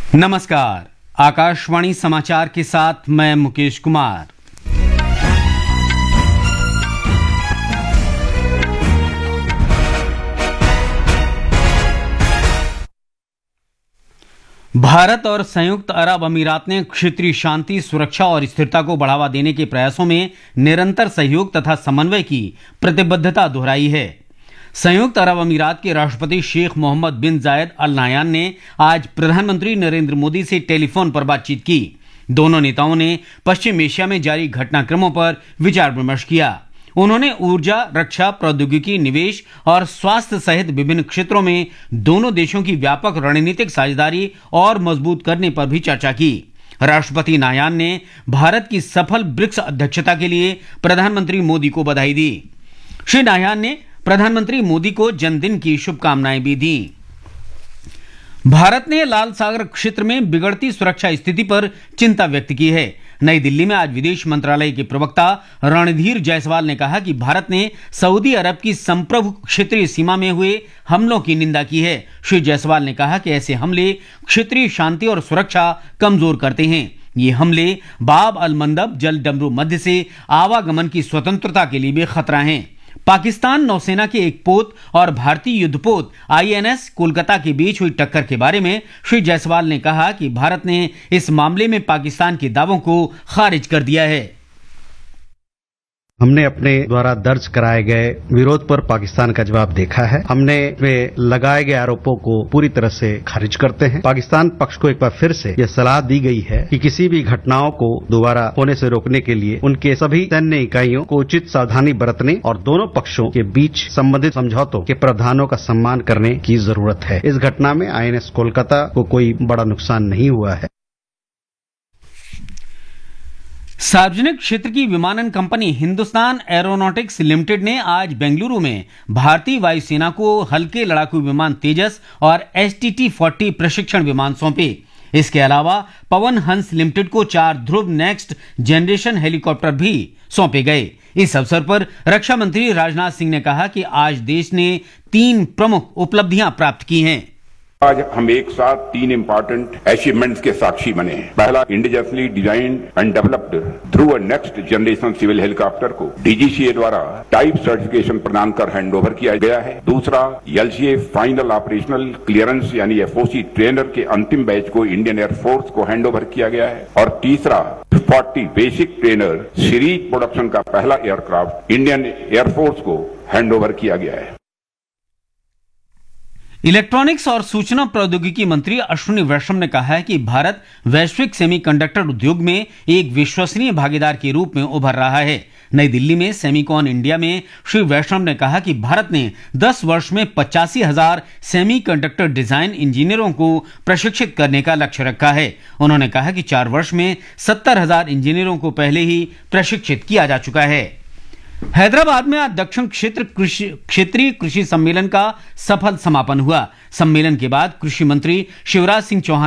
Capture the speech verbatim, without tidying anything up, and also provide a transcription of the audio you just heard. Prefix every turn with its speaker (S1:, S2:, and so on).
S1: नमस्कार, आकाशवाणी समाचार के साथ मैं मुकेश कुमार। भारत और संयुक्त अरब अमीरात ने क्षेत्रीय शांति, सुरक्षा और स्थिरता को बढ़ावा देने के प्रयासों में निरंतर सहयोग तथा समन्वय की प्रतिबद्धता दोहराई है। संयुक्त अरब अमीरात के राष्ट्रपति शेख मोहम्मद बिन जायद अल नाह्यान ने आज प्रधानमंत्री नरेंद्र मोदी से टेलीफोन पर बातचीत की। दोनों नेताओं ने पश्चिम एशिया में जारी घटनाक्रमों पर विचार विमर्श किया। उन्होंने ऊर्जा, रक्षा, प्रौद्योगिकी, निवेश और स्वास्थ्य सहित विभिन्न क्षेत्रों में दोनों देशों की व्यापक रणनीतिक साझेदारी और मजबूत करने पर भी चर्चा की। राष्ट्रपति नाह्यान ने भारत की सफल ब्रिक्स अध्यक्षता के लिए प्रधानमंत्री मोदी को बधाई दी। श्री नाह्यान ने प्रधानमंत्री मोदी को जन्मदिन की शुभकामनाएं भी दी। भारत ने लाल सागर क्षेत्र में बिगड़ती सुरक्षा स्थिति पर चिंता व्यक्त की है। नई दिल्ली में आज विदेश मंत्रालय के प्रवक्ता रणधीर जायसवाल ने कहा कि भारत ने सऊदी अरब की संप्रभु क्षेत्रीय सीमा में हुए हमलों की निंदा की है। श्री जायसवाल ने कहा कि ऐसे हमले क्षेत्रीय शांति और सुरक्षा कमजोर करते हैं। ये हमले बाब अल मंदब जल डमरू मध्य से आवागमन की स्वतंत्रता के लिए भी खतरा हैं। पाकिस्तान नौसेना के एक पोत और भारतीय युद्धपोत आई एन एस कोलकाता के बीच हुई टक्कर के बारे में श्री जायसवाल ने कहा कि भारत ने इस मामले में पाकिस्तान के दावों को खारिज कर दिया है।
S2: हमने अपने द्वारा दर्ज कराए गए विरोध पर पाकिस्तान का जवाब देखा है। हमने इसमें लगाए गए आरोपों को पूरी तरह से खारिज करते हैं। पाकिस्तान पक्ष को एक बार फिर से यह सलाह दी गई है कि किसी भी घटनाओं को दोबारा होने से रोकने के लिए उनके सभी सैन्य इकाइयों को उचित सावधानी बरतने और दोनों पक्षों के बीच संबंधित समझौतों के प्रावधानों का सम्मान करने की जरूरत है। इस घटना में आई एन एस कोलकाता को कोई बड़ा नुकसान नहीं हुआ है।
S1: सार्वजनिक क्षेत्र की विमानन कंपनी हिंदुस्तान एरोनॉटिक्स लिमिटेड ने आज बेंगलुरु में भारतीय वायुसेना को हल्के लड़ाकू विमान तेजस और एस टी टी फोर्टी प्रशिक्षण विमान सौंपे। इसके अलावा पवन हंस लिमिटेड को चार ध्रुव नेक्स्ट जनरेशन हेलीकॉप्टर भी सौंपे गए। इस अवसर पर रक्षा मंत्री राजनाथ सिंह ने कहा कि आज देश ने तीन प्रमुख उपलब्धियां प्राप्त की हैं।
S3: आज हम एक साथ तीन इंपॉर्टेंट अचीवमेंट्स के साक्षी बने हैं। पहला, indigenously designed and developed Dhruv next generation civil helicopter को डी जी सी ए द्वारा टाइप सर्टिफिकेशन प्रदान कर हैंडओवर किया गया है। दूसरा, L C A final operational clearance यानी एफ ओ सी ट्रेनर के अंतिम बैच को इंडियन एयरफोर्स को हैंडओवर किया गया है। और तीसरा, forty basic trainer series production का पहला एयरक्राफ्ट इंडियन एयरफोर्स को हैंडओवर किया गया है।
S1: इलेक्ट्रॉनिक्स और सूचना प्रौद्योगिकी मंत्री अश्विनी वैष्णव ने कहा है कि भारत वैश्विक सेमीकंडक्टर उद्योग में एक विश्वसनीय भागीदार के रूप में उभर रहा है। नई दिल्ली में सेमीकॉन इंडिया में श्री वैष्णव ने कहा कि भारत ने दस वर्ष में पचासी हजार सेमीकंडक्टर डिजाइन इंजीनियरों को प्रशिक्षित करने का लक्ष्य रखा है। उन्होंने कहा कि चार वर्ष में सत्तर हजार इंजीनियरों को पहले ही प्रशिक्षित किया जा चुका है। हैदराबाद में आज दक्षिण क्षेत्र कृषि क्षेत्रीय कृषि सम्मेलन का सफल समापन हुआ। सम्मेलन के बाद कृषि मंत्री शिवराज सिंह चौहान